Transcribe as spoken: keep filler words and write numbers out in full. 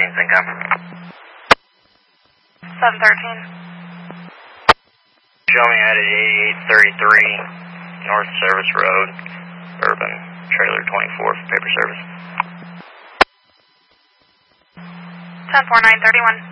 thirteen, Cinco. seven thirteen. Show me at eighty-eight thirty-three North Service Road, Urban, trailer twenty-four for paper service. ten four nine thirty-one.